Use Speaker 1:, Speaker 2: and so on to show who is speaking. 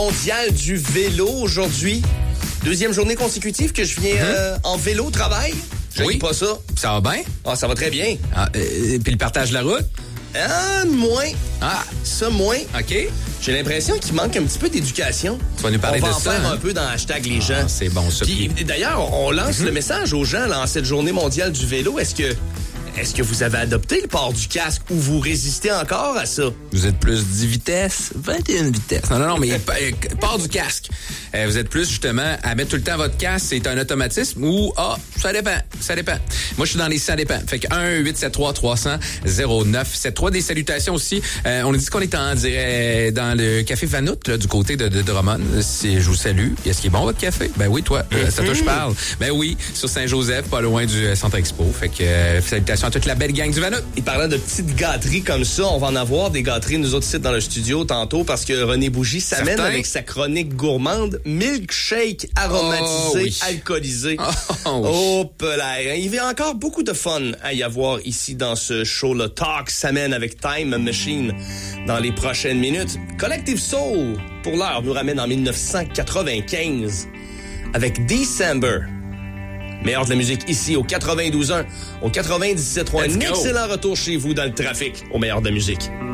Speaker 1: Mondial du vélo aujourd'hui. Deuxième journée consécutive que je viens en vélo au travail. Je n'aime pas ça.
Speaker 2: Ça va bien?
Speaker 1: Ah, ça va très bien.
Speaker 2: Puis le partage de la route?
Speaker 1: Moins. Ça, moins.
Speaker 2: OK.
Speaker 1: J'ai l'impression qu'il manque un petit peu d'éducation.
Speaker 2: Tu vas nous parler de ça.
Speaker 1: On va en faire un peu dans hashtag les gens.
Speaker 2: C'est bon, ça.
Speaker 1: Puis, d'ailleurs, on lance le message aux gens là, en cette journée mondiale du vélo. Est-ce que vous avez adopté le port du casque ou vous résistez encore à ça?
Speaker 2: Vous êtes plus 10 vitesses, 21 vitesses. Non, mais port du casque. Vous êtes plus, justement, à mettre tout le temps votre casque, c'est un automatisme ou, ça dépend. Moi, je suis dans les ça dépend. Fait que 1-873-300-0973. Des salutations aussi. On a dit qu'on est en direct dans le café Vanout, là, du côté de Drummond. Je vous salue. Est-ce qu'il est bon, votre café? Ben oui, toi. C'est à toi que je parle. Ben oui, sur Saint-Joseph, pas loin du Centre Expo. Fait que, salutations à toute la belle gang du Vanout.
Speaker 1: Et parlant de petites gâteries comme ça, on va en avoir des gâteries, nous autres, ici dans le studio tantôt, parce que René Bougie s'amène avec sa chronique gourmande, milkshake aromatisé, alcoolisé. Pelaire. Il y a encore beaucoup de fun à y avoir ici dans ce show-là. Talk s'amène avec Time Machine dans les prochaines minutes. Collective Soul, pour l'heure, nous ramène en 1995 avec December. Meilleur de la musique ici au 92.1, au 97.3. Un excellent retour chez vous dans le trafic au meilleur de la musique.